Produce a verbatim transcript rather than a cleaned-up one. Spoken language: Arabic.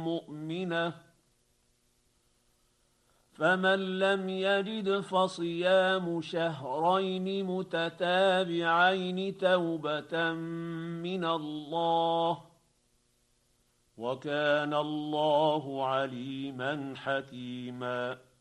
مؤمنة، فمن لم يجد فصيام شهرين متتابعين توبة من الله، وكان الله عليما حكيما.